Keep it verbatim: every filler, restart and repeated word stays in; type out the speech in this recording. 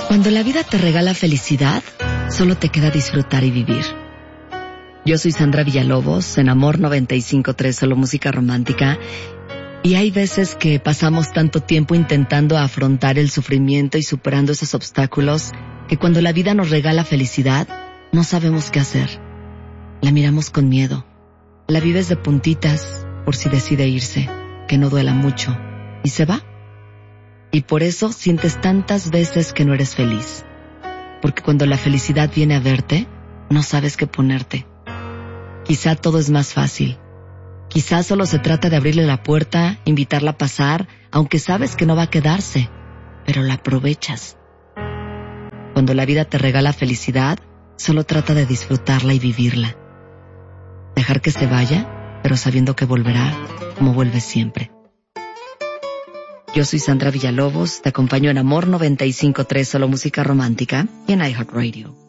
Cuando la vida te regala felicidad, solo te queda disfrutar y vivir. Yo soy Sandra Villalobos, en Amor noventa y cinco punto tres, solo música romántica, y hay veces que pasamos tanto tiempo intentando afrontar el sufrimiento y superando esos obstáculos que cuando la vida nos regala felicidad, no sabemos qué hacer. La miramos con miedo, la vives de puntitas por si decide irse, que no duela mucho, y se va. Y por eso sientes tantas veces que no eres feliz. Porque cuando la felicidad viene a verte, no sabes qué ponerte. Quizá todo es más fácil. Quizá solo se trata de abrirle la puerta, invitarla a pasar, aunque sabes que no va a quedarse, pero la aprovechas. Cuando la vida te regala felicidad, solo trata de disfrutarla y vivirla. Dejar que se vaya, pero sabiendo que volverá como vuelve siempre. Yo soy Sandra Villalobos, te acompaño en Amor noventa y cinco punto tres, solo música romántica, y en iHeartRadio.